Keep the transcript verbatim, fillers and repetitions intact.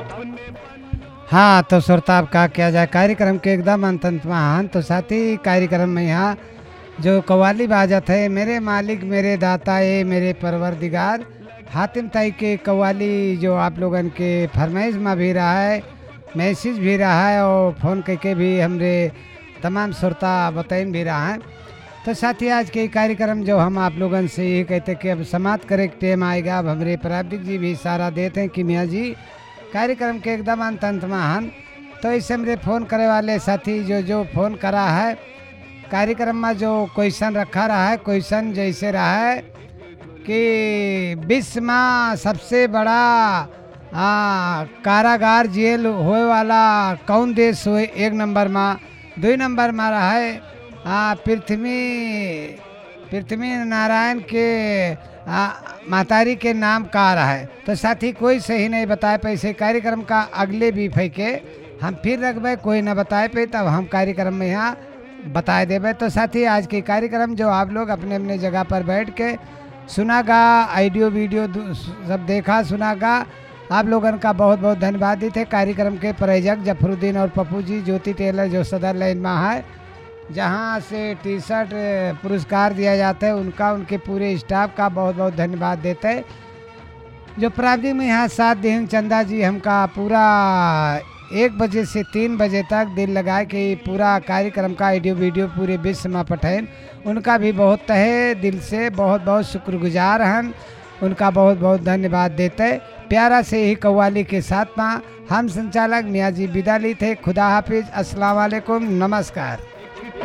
हाँ तो श्रोता अब का किया जाए कार्यक्रम के एकदम अंत अंत में हान तो साथी कार्यक्रम में यहाँ जो कव्वाली बाजत है मेरे मालिक मेरे दाता ए मेरे परवरदिगार हातिम ताई के कव्वाली जो आप लोगन के फरमाइश में भी रहा है मैसेज भी रहा है और फ़ोन करके भी हमरे तमाम श्रोता बताइन भी रहा है। तो साथी आज के कार्यक्रम जो हम आप लोगन से ये कहते कि अब समाप्त करे टाइम आएगा। अब हमारे प्राविधिक जी भी इशारा देते हैं कि मियाँ जी कार्यक्रम के एकदम अंत अंत में हन। तो इससे मेरे फ़ोन करे वाले साथी जो जो फ़ोन करा है कार्यक्रम में जो क्वेश्चन रखा रहा है क्वेश्चन जैसे रहा है कि विश्व में सबसे बड़ा आ, कारागार जेल होए वाला कौन देश हुए एक नंबर में, दो नंबर में रहा है आ, पृथ्वी पृथ्वी नारायण के आ, मातारी के नाम का रहा है। तो साथी कोई सही नहीं बताए पैसे कार्यक्रम का अगले भी फेंके हम फिर रखबे कोई ना बताए पे तब हम कार्यक्रम में यहाँ बताए देवे। तो साथी आज के कार्यक्रम जो आप लोग अपने अपने जगह पर बैठ के सुनागा ऑडियो वीडियो सब देखा सुनागा आप लोगन का बहुत बहुत धन्यवाद देते। कार्यक्रम के प्रायोजक जफरुद्दीन और पप्पू जी ज्योति टेलर जो सदर लाइन में है जहाँ से टी शर्ट पुरस्कार दिया जाता है उनका उनके पूरे स्टाफ का बहुत बहुत धन्यवाद देते हैं। जो प्राविधिक में यहाँ साथ दिन चंदा जी हमका पूरा एक बजे से तीन बजे तक दिल लगाए कि पूरा कार्यक्रम का ऑडियो वीडियो पूरे विश्व में पठाएं उनका भी बहुत तहे दिल से बहुत बहुत शुक्रगुजार हैं। उनका बहुत बहुत धन्यवाद देते। प्यारा से ही कव्वाली के साथ में हम संचालक मियाँ जी विदा ली थे। खुदा हाफिज अस्सलाम वालेकुम नमस्कार।